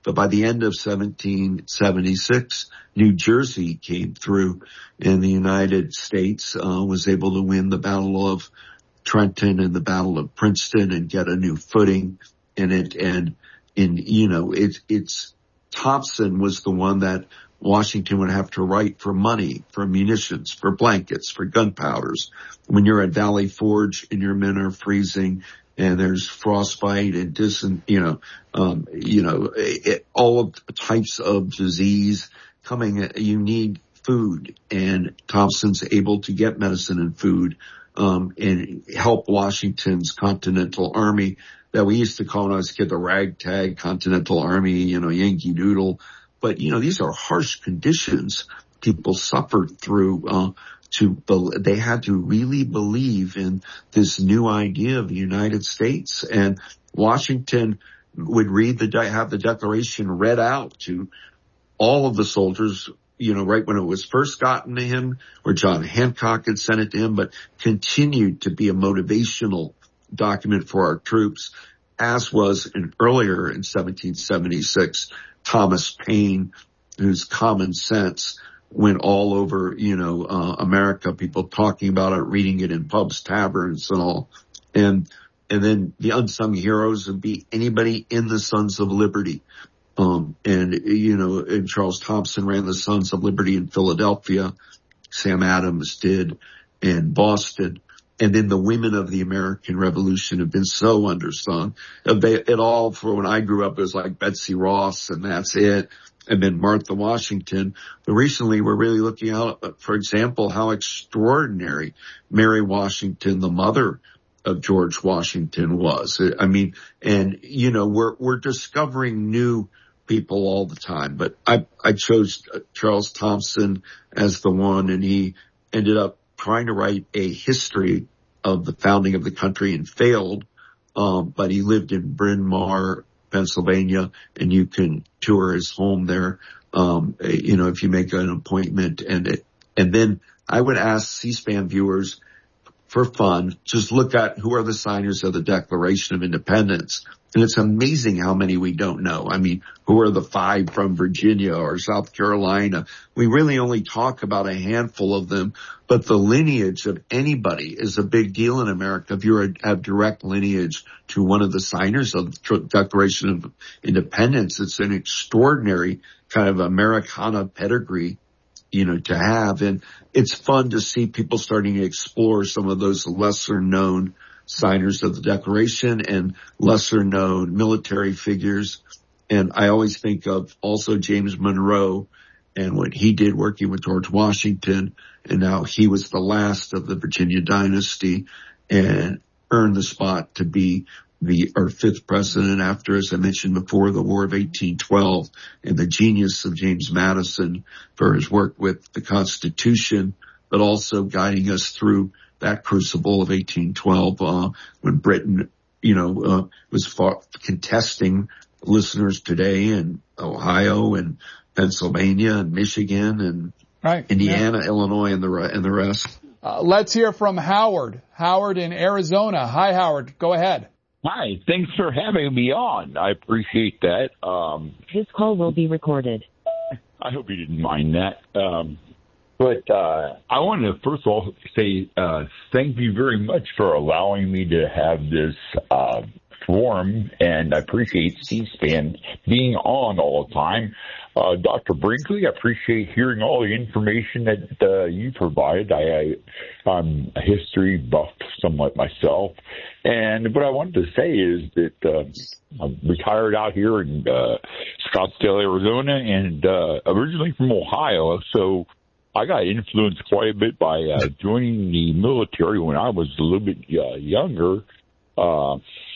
But by the end of seventeen seventy-six, New Jersey came through, and the United States uh, was able to win the Battle of Trenton and the Battle of Princeton and get a new footing in it. And, in, you know, it, it's, Thompson was the one that Washington would have to write for money, for munitions, for blankets, for gunpowders. When you're at Valley Forge and your men are freezing and there's frostbite and dis, you know, um, you know, it, all of types of disease coming, you need food, and Thompson's able to get medicine and food, um, and help Washington's Continental Army that we used to call when I was a kid the ragtag Continental Army, you know, Yankee Doodle. But, you know, these are harsh conditions people suffered through, uh, to, they had to really believe in this new idea of the United States. And Washington would read the, have the Declaration read out to all of the soldiers, you know, right when it was first gotten to him, or John Hancock had sent it to him, but continued to be a motivational document for our troops, as was in earlier in seventeen seventy-six, Thomas Paine, whose common sense went all over, you know, uh, America, people talking about it, reading it in pubs, taverns and all. And, and then the unsung heroes would be anybody in the Sons of Liberty. Um, and, you know, and Charles Thompson ran the Sons of Liberty in Philadelphia. Sam Adams did in Boston. And then the women of the American Revolution have been so undersung. They, it all, for when I grew up, it was like Betsy Ross and that's it. And then Martha Washington. But recently we're really looking out, for example, how extraordinary Mary Washington, the mother of George Washington, was. I mean, and, you know, we're, we're discovering new people all the time. But I, I chose Charles Thompson as the one, and he ended up trying to write a history of the founding of the country and failed. Um, but he lived in Bryn Mawr, Pennsylvania, and you can tour his home there. Um, you know, if you make an appointment, and it, and then I would ask C-SPAN viewers for fun, just look at who are the signers of the Declaration of Independence. And it's amazing how many we don't know. I mean, who are the five from Virginia or South Carolina? We really only talk about a handful of them, but the lineage of anybody is a big deal in America. If you have direct lineage to one of the signers of the Declaration of Independence, it's an extraordinary kind of Americana pedigree, you know, to have. And it's fun to see people starting to explore some of those lesser known signers of the Declaration and lesser known military figures. And I always think of also James Monroe and what he did working with George Washington. And now he was the last of the Virginia dynasty and earned the spot to be the, our fifth president after, as I mentioned before, the War of eighteen twelve, and the genius of James Madison for his work with the Constitution, but also guiding us through that crucible of eighteen twelve, uh, when Britain, you know, uh, was fought, contesting listeners today in Ohio and Pennsylvania and Michigan and right, Indiana, yeah. Illinois, and the, and the rest. Uh, let's hear from Howard. Howard in Arizona. Hi, Howard. Go ahead. Hi. Thanks for having me on. I appreciate that. Um, this call will be recorded. I hope you didn't mind that. Um, But uh, I want to first of all say uh, thank you very much for allowing me to have this uh, forum, and I appreciate C-SPAN being on all the time. Uh, Doctor Brinkley, I appreciate hearing all the information that uh, you provided. I, I, I'm a history buff somewhat myself, and what I wanted to say is that uh, I'm retired out here in uh, Scottsdale, Arizona, and uh, originally from Ohio, so I got influenced quite a bit by uh, joining the military when I was a little bit uh, younger. Uh,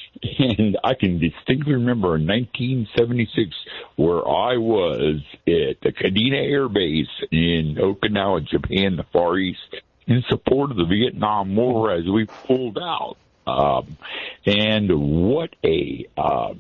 and I can distinctly remember in nineteen seventy-six where I was at the Kadena Air Base in Okinawa, Japan, the Far East, in support of the Vietnam War as we pulled out. Um, and what a uh,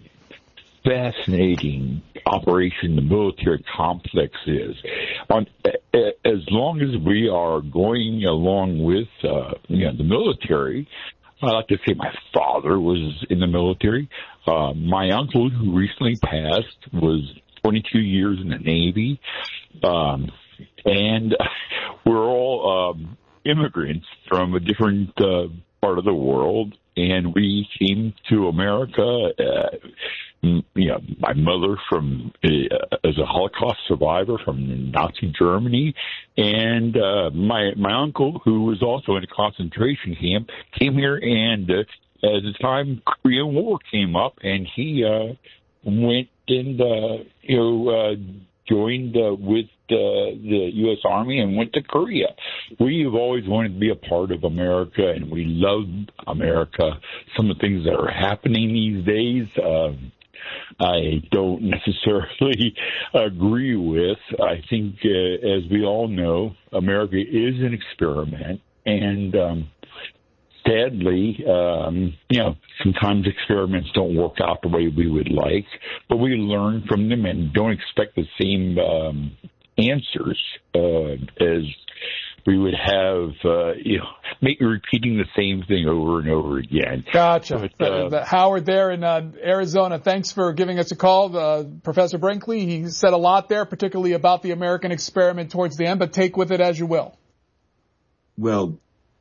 fascinating operation the military complex is. On, as long as we are going along with uh, you know, the military, I like to say my father was in the military. Uh, my uncle, who recently passed, was twenty-two years in the Navy. Um, and we're all um, immigrants from a different uh, part of the world. And we came to America, uh, you know, my mother from uh, as a Holocaust survivor from Nazi Germany, and uh, my my uncle, who was also in a concentration camp, came here, and uh, as the time Korean War came up, and he uh, went and uh, you know uh, joined uh, with uh, the U S Army and went to Korea. We have always wanted to be a part of America, and we love America. Some of the things that are happening these days, um, I don't necessarily agree with. I think, uh, as we all know, America is an experiment, and um, sadly, um, you know, sometimes experiments don't work out the way we would like, but we learn from them and don't expect the same um, answers uh, as we would have, uh, you know, make repeating the same thing over and over again. Gotcha. But, uh, uh, Howard there in uh, Arizona, thanks for giving us a call. Uh, Professor Brinkley, he said a lot there, particularly about the American experiment towards the end, but take with it as you will. Well,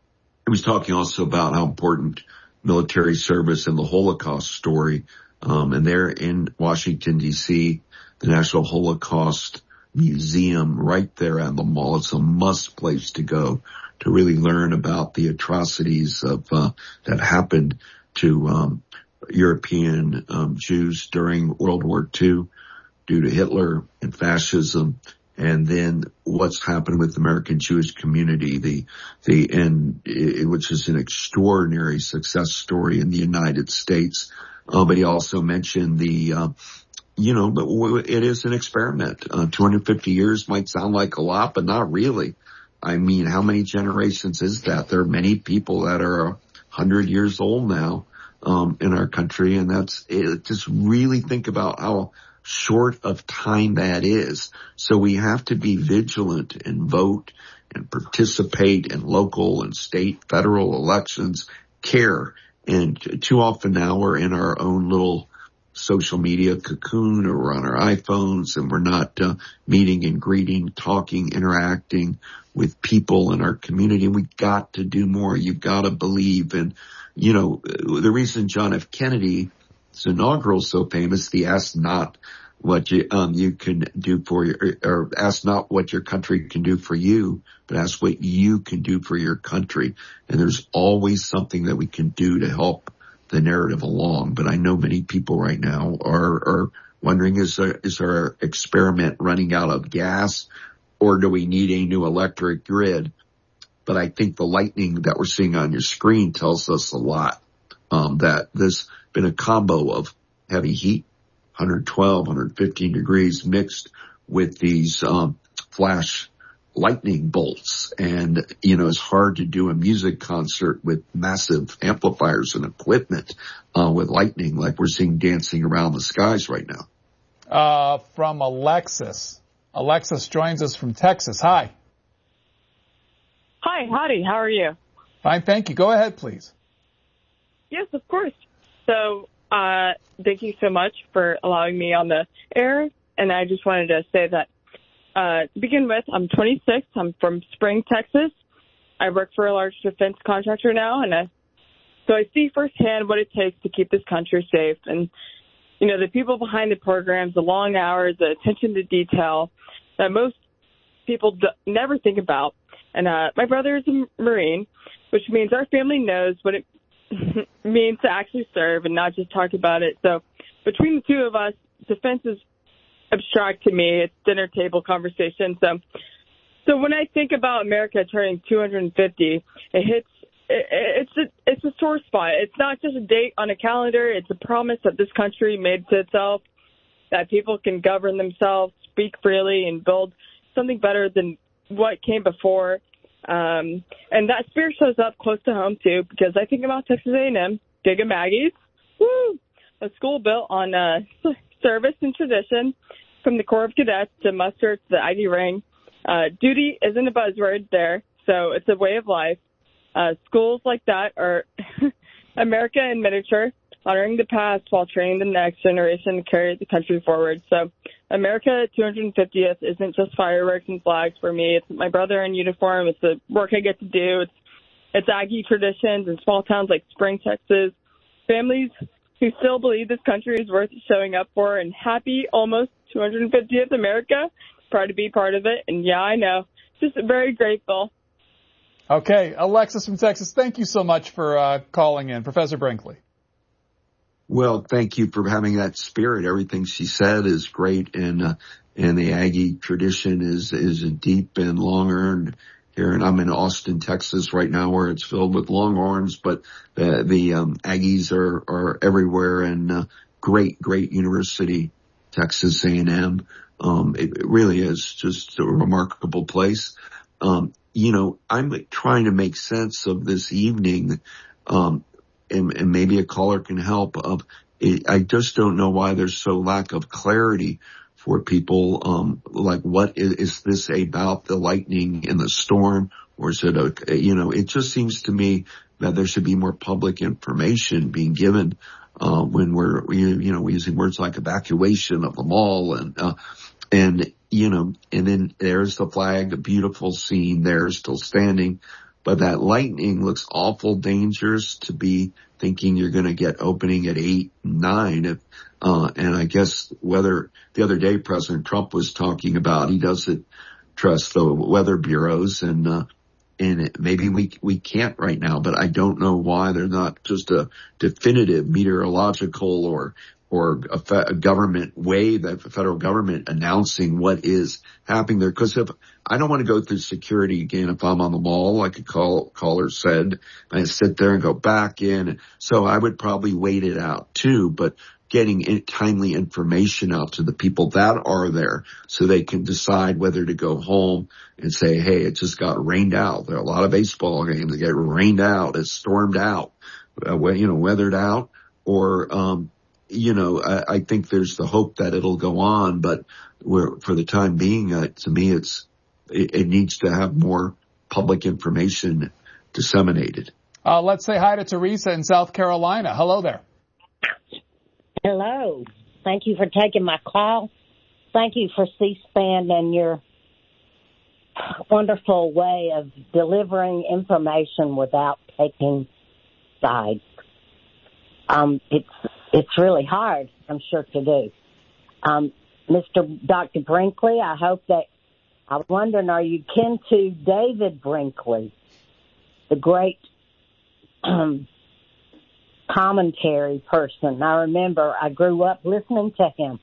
I was talking also about how important military service and the Holocaust story, um, and there in Washington, D C, the National Holocaust Museum right there at the mall. It's a must place to go to really learn about the atrocities of uh, that happened to um, European um, Jews during World War Two due to Hitler and fascism. And then what's happened with the American Jewish community, the, the, and it, which is an extraordinary success story in the United States. Uh, but he also mentioned the, uh, you know, but it is an experiment. Uh, two hundred fifty years might sound like a lot, but not really. I mean, how many generations is that? There are many people that are a hundred years old now, um, in our country. And that's it. Just really think about how short of time that is. So we have to be vigilant and vote and participate in local and state, federal elections, care. And too often now we're in our own little social media cocoon, or we're on our iPhones, and we're not uh, meeting and greeting, talking, interacting with people in our community. We got to do more. You've got to believe. And, you know, the reason John F. Kennedy's inaugural is so famous, the ask not what you, um, you can do for your, or ask not what your country can do for you, but ask what you can do for your country. And there's always something that we can do to help the narrative along. But I know many people right now are, are wondering, is there, is our experiment running out of gas, or do we need a new electric grid? But I think the lightning that we're seeing on your screen tells us a lot, um, that there's been a combo of heavy heat, one twelve, one fifteen degrees, mixed with these, um, flash lightning bolts. And, you know, it's hard to do a music concert with massive amplifiers and equipment, uh, with lightning like we're seeing dancing around the skies right now. Uh, from Alexis. Alexis joins us from Texas. Hi. Hi, howdy. How are you? Fine, thank you. Go ahead, please. Yes, of course. So, uh, thank you so much for allowing me on the air. And I just wanted to say that, Uh, to begin with, I'm twenty-six. I'm from Spring, Texas. I work for a large defense contractor now, and I, so I see firsthand what it takes to keep this country safe. And, you know, the people behind the programs, the long hours, the attention to detail that most people d- never think about. And uh, my brother is a Marine, which means our family knows what it means to actually serve and not just talk about it. So between the two of us, defense is abstract to me. It's dinner table conversation. So, so when I think about America turning two hundred fifty, it hits, it, it's a, it's a sore spot. It's not just a date on a calendar. It's a promise that this country made to itself, that people can govern themselves, speak freely, and build something better than what came before. Um, and that spirit shows up close to home too, because I think about Texas A and M, Giga Maggie's, woo, a school built on, uh, service and tradition, from the Corps of Cadets to muster to the I D ring. Uh, duty isn't a buzzword there, so it's a way of life. Uh, schools like that are America in miniature, honoring the past while training the next generation to carry the country forward. So America two hundred fiftieth isn't just fireworks and flags for me. It's my brother in uniform. It's the work I get to do. It's, it's Aggie traditions in small towns like Spring, Texas. Families who still believe this country is worth showing up for. And happy almost two hundred fiftieth America. Proud to be part of it. And yeah, I know. Just very grateful. Okay. Alexis from Texas, thank you so much for uh, calling in. Professor Brinkley. Well, thank you for having that spirit. Everything she said is great, and uh, and the Aggie tradition is is deep and long earned here. And I'm in Austin, Texas right now, where it's filled with Longhorns, but the the um, Aggies are are everywhere, and uh, great great university, Texas A and M. Um, it, it really is just a remarkable place. Um, you know, I'm trying to make sense of this evening. Um, And, and maybe a caller can help. Of, it, I just don't know why there's so lack of clarity for people. Um, like, what is, is this about the lightning in the storm, or is it a, you know, it just seems to me that there should be more public information being given, uh, when we're, you know, using words like evacuation of the mall and, uh, and, you know, and then there's the flag, a beautiful scene there still standing. But that lightning looks awful dangerous to be thinking you're going to get opening at eight, nine. If, uh, and I guess whether the other day President Trump was talking about he doesn't trust the weather bureaus, and, uh, and it, maybe we, we can't right now, but I don't know why they're not just a definitive meteorological or, or a, fe- a government way, that the federal government announcing what is happening there. Cause if, I don't want to go through security again if I'm on the mall, like a call, caller said, and I sit there and go back in. So I would probably wait it out too, but getting in, timely information out to the people that are there so they can decide whether to go home and say, hey, it just got rained out. There are a lot of baseball games that get rained out. It's stormed out, uh, you know, weathered out, or, um, you know, I, I think there's the hope that it'll go on, but we're, for the time being, uh, to me, it's, it, it needs to have more public information disseminated. Uh, let's say hi to Teresa in South Carolina. Hello there. Hello. Thank you for taking my call. Thank you for C-SPAN and your wonderful way of delivering information without taking sides. Um, it's it's really hard, I'm sure, to do. Um, Mister Doctor Brinkley, I hope that, I'm wondering, are you kin to David Brinkley, the great um, commentary person? I remember I grew up listening to him.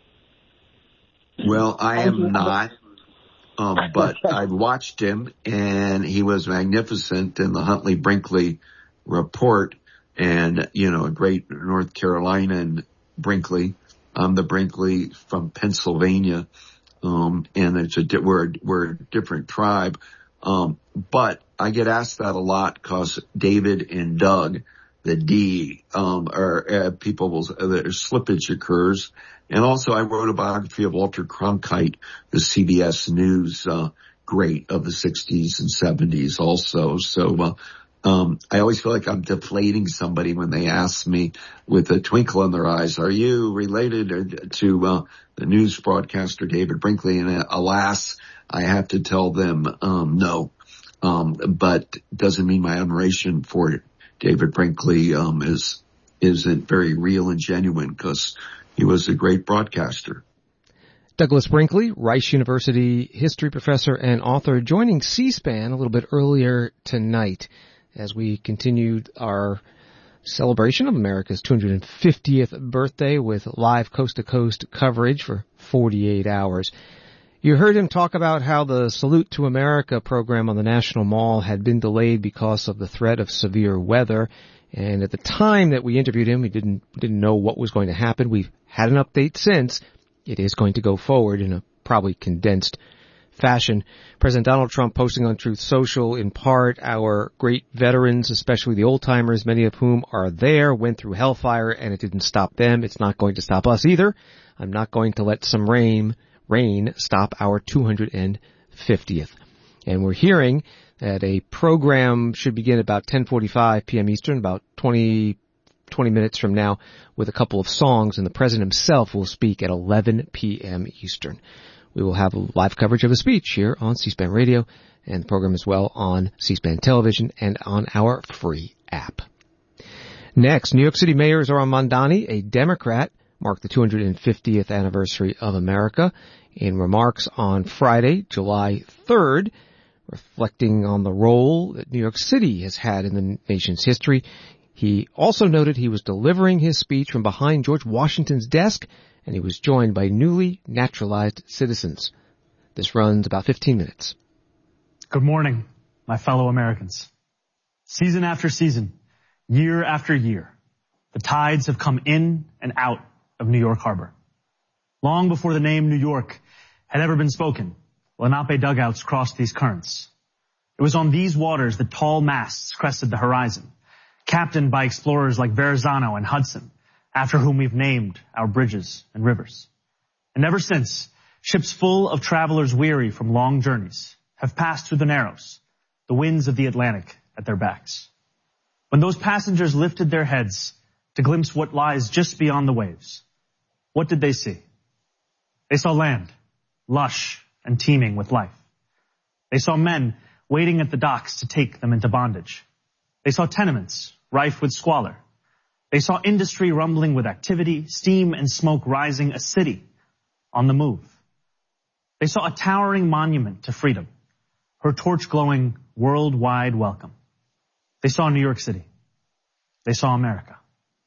Well, I am not, um, but I watched him, and he was magnificent in the Huntley Brinkley report. And, you know, a great North Carolinian Brinkley. I'm the Brinkley from Pennsylvania. Um, and it's a, di- we're, we're a different tribe. Um, but I get asked that a lot because David and Doug, the D, um, are, uh, people will, uh, slippage occurs. And also I wrote a biography of Walter Cronkite, the C B S News, uh, great of the sixties and seventies also. So, uh, Um, I always feel like I'm deflating somebody when they ask me with a twinkle in their eyes, are you related to uh, the news broadcaster David Brinkley? And uh, alas, I have to tell them um, no. Um, but doesn't mean my admiration for David Brinkley um, is isn't very real and genuine, because he was a great broadcaster. Douglas Brinkley, Rice University history professor and author, joining C-SPAN a little bit earlier tonight as we continued our celebration of America's two hundred fiftieth birthday with live coast-to-coast coverage for forty-eight hours. You heard him talk about how the Salute to America program on the National Mall had been delayed because of the threat of severe weather. And at the time that we interviewed him, we didn't didn't know what was going to happen. We've had an update since. It is going to go forward in a probably condensed fashion. President Donald Trump posting on Truth Social, in part, our great veterans, especially the old-timers, many of whom are there, went through hellfire, and it didn't stop them. It's not going to stop us either. I'm not going to let some rain, rain stop our two hundred fiftieth. And we're hearing that a program should begin about ten forty-five p.m. Eastern, about twenty, twenty minutes from now with a couple of songs, and the president himself will speak at eleven p.m. Eastern. We will have a live coverage of his speech here on C-SPAN Radio and the program as well on C-SPAN Television and on our free app. Next, New York City Mayor Zohran Mamdani, a Democrat, marked the two hundred fiftieth anniversary of America in remarks on Friday, July third, reflecting on the role that New York City has had in the nation's history. He also noted he was delivering his speech from behind George Washington's desk, and he was joined by newly naturalized citizens. This runs about fifteen minutes. Good morning, my fellow Americans. Season after season, year after year, the tides have come in and out of New York Harbor. Long before the name New York had ever been spoken, Lenape dugouts crossed these currents. It was on these waters that tall masts crested the horizon, captained by explorers like Verrazano and Hudson, after whom we've named our bridges and rivers. And ever since, ships full of travelers weary from long journeys have passed through the Narrows, the winds of the Atlantic at their backs. When those passengers lifted their heads to glimpse what lies just beyond the waves, what did they see? They saw land, lush and teeming with life. They saw men waiting at the docks to take them into bondage. They saw tenements rife with squalor. They saw industry rumbling with activity, steam and smoke rising, a city on the move. They saw a towering monument to freedom, her torch glowing worldwide welcome. They saw New York City. They saw America.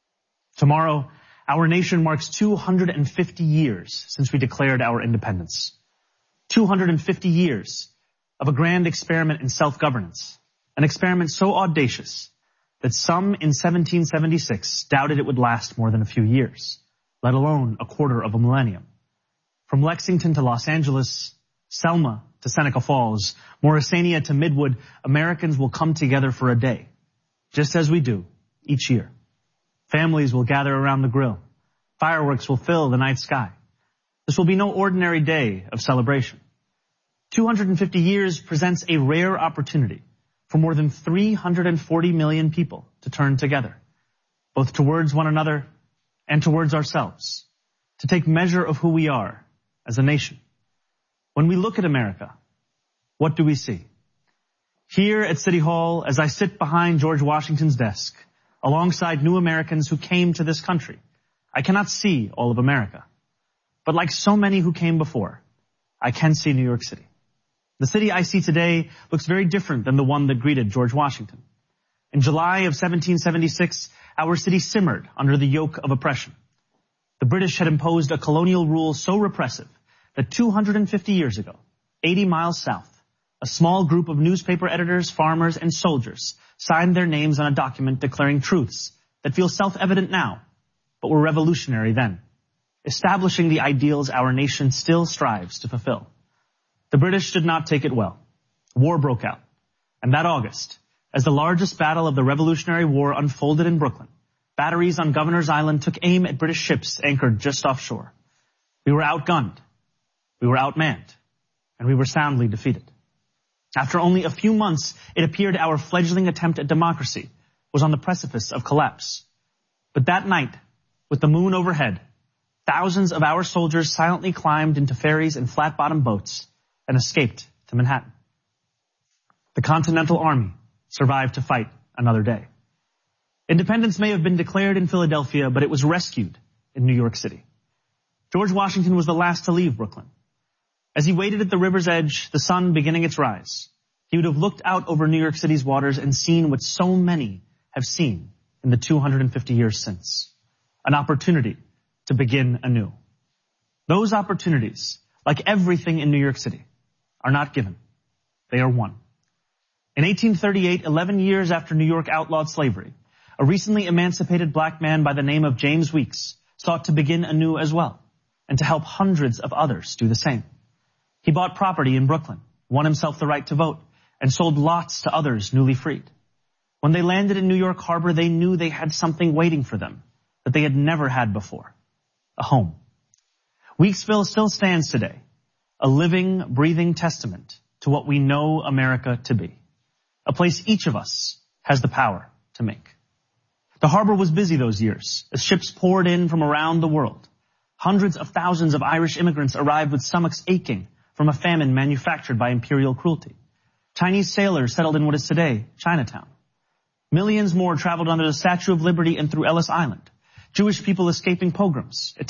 Tomorrow, our nation marks two hundred fifty years since we declared our independence. two hundred fifty years of a grand experiment in self-governance, an experiment so audacious that some in seventeen seventy-six doubted it would last more than a few years, let alone a quarter of a millennium. From Lexington to Los Angeles, Selma to Seneca Falls, Morrisania to Midwood, Americans will come together for a day, just as we do each year. Families will gather around the grill. Fireworks will fill the night sky. This will be no ordinary day of celebration. two hundred fifty years presents a rare opportunity for more than three hundred forty million people to turn together, both towards one another and towards ourselves, to take measure of who we are as a nation. When we look at America, what do we see? Here at City Hall, as I sit behind George Washington's desk, alongside new Americans who came to this country, I cannot see all of America. But like so many who came before, I can see New York City. The city I see today looks very different than the one that greeted George Washington. In July of seventeen seventy-six, our city simmered under the yoke of oppression. The British had imposed a colonial rule so repressive that two hundred fifty years ago, eighty miles south, a small group of newspaper editors, farmers, and soldiers signed their names on a document declaring truths that feel self-evident now, but were revolutionary then, establishing the ideals our nation still strives to fulfill. The British did not take it well. War broke out, and that August, as the largest battle of the Revolutionary War unfolded in Brooklyn, batteries on Governor's Island took aim at British ships anchored just offshore. We were outgunned, we were outmanned, and we were soundly defeated. After only a few months, it appeared our fledgling attempt at democracy was on the precipice of collapse. But that night, with the moon overhead, thousands of our soldiers silently climbed into ferries and flat-bottom boats and escaped to Manhattan. The Continental Army survived to fight another day. Independence may have been declared in Philadelphia, but it was rescued in New York City. George Washington was the last to leave Brooklyn. As he waited at the river's edge, the sun beginning its rise, he would have looked out over New York City's waters and seen what so many have seen in the two hundred fifty years since, an opportunity to begin anew. Those opportunities, like everything in New York City, are not given. They are won. In eighteen thirty-eight, eleven years after New York outlawed slavery, a recently emancipated black man by the name of James Weeks sought to begin anew as well, and to help hundreds of others do the same. He bought property in Brooklyn, won himself the right to vote, and sold lots to others newly freed. When they landed in New York Harbor, they knew they had something waiting for them that they had never had before, a home. Weeksville still stands today, a living, breathing testament to what we know America to be, a place each of us has the power to make. The harbor was busy those years as ships poured in from around the world. Hundreds of thousands of Irish immigrants arrived with stomachs aching from a famine manufactured by imperial cruelty. Chinese sailors settled in what is today Chinatown. Millions more traveled under the Statue of Liberty and through Ellis Island. Jewish people escaping pogroms,